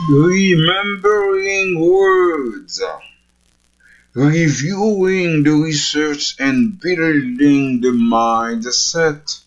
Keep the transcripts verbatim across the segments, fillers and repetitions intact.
Remembering words, reviewing the research, and building the mindset.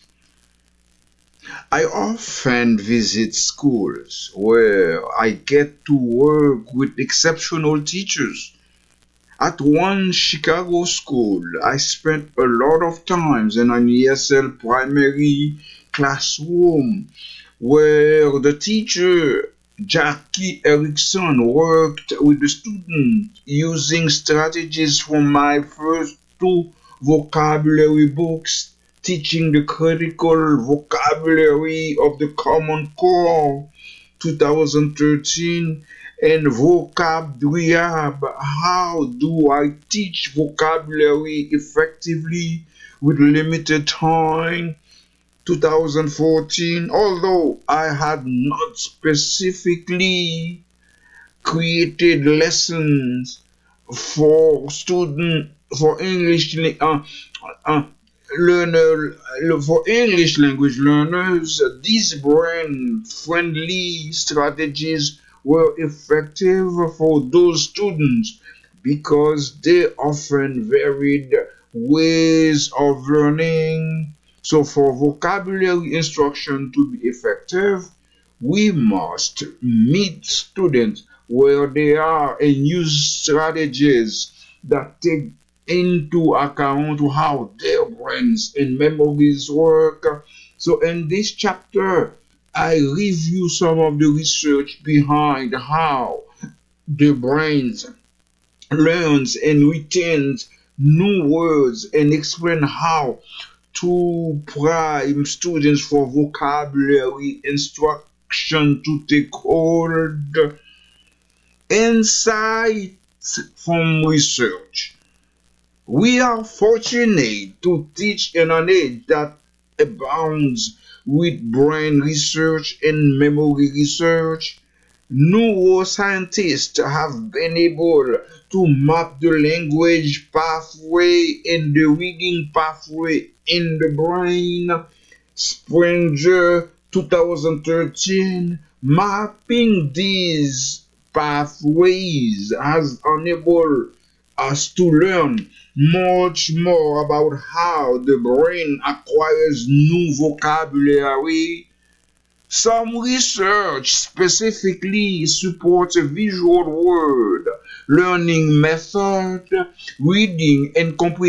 I often visit schools where I get to work with exceptional teachers. At one Chicago school, I spent a lot of times in an E S L primary classroom where the teacher, Jackie Erickson, worked with the students using strategies from my first two vocabulary books, teaching the critical vocabulary of the Common Core twenty thirteen and vocab rehab. How do I teach vocabulary effectively with limited time? twenty fourteen, although I had not specifically created lessons for student for English uh, uh, learner for English language learners, these brain-friendly strategies were effective for those students because they often varied ways of learning. So for vocabulary instruction to be effective, we must meet students where they are and use strategies that take into account how their brains and memories work. So in this chapter, I review some of the research behind how the brain learns and retains new words and explain how to prime students for vocabulary instruction to take hold. Insights from research. We are fortunate to teach in an age that abounds with brain research and memory research. Neuroscientists have been able to map the language pathway and the reading pathway in the brain. Springer twenty thirteen, mapping these pathways has enabled us to learn much more about how the brain acquires new vocabulary. Some research specifically supports a visual word learning method, reading and comprehension